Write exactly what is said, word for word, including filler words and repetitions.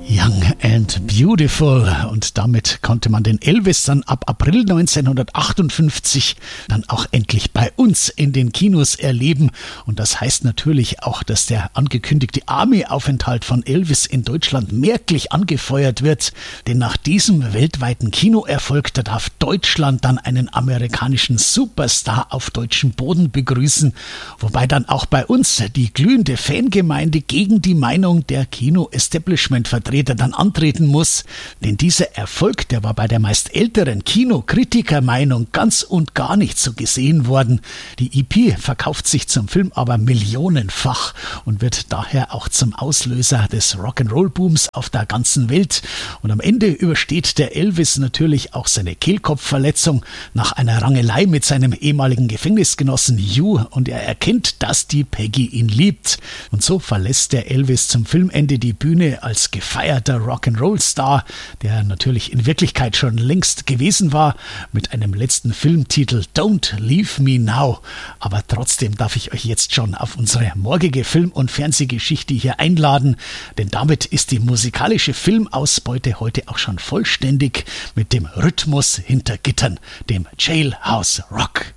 Young and Beautiful, und damit konnte man den Elvis dann ab April neunzehnhundertachtundfünfzig dann auch endlich bei uns in den Kinos erleben, und das heißt natürlich auch, dass der angekündigte Army-Aufenthalt von Elvis in Deutschland merklich angefeuert wird, denn nach diesem weltweiten Kinoerfolg, da darf Deutschland dann einen amerikanischen Superstar auf deutschem Boden begrüßen, wobei dann auch bei uns die glühende Fangemeinde gegen die Meinung der Kino-Establishment vertreten dann antreten muss, denn dieser Erfolg, der war bei der meist älteren Kinokritikermeinung ganz und gar nicht so gesehen worden. Die E P verkauft sich zum Film aber millionenfach und wird daher auch zum Auslöser des Rock'n'Roll-Booms auf der ganzen Welt. Und am Ende übersteht der Elvis natürlich auch seine Kehlkopfverletzung nach einer Rangelei mit seinem ehemaligen Gefängnisgenossen Hugh, und er erkennt, dass die Peggy ihn liebt. Und so verlässt der Elvis zum Filmende die Bühne als gefeierter Rock'n'Roll-Star, der natürlich in Wirklichkeit schon längst gewesen war, mit einem letzten Filmtitel Don't Leave Me Now. Aber trotzdem darf ich euch jetzt schon auf unsere morgige Film- und Fernsehgeschichte hier einladen, denn damit ist die musikalische Filmausbeute heute auch schon vollständig mit dem Rhythmus hinter Gittern, dem Jailhouse Rock.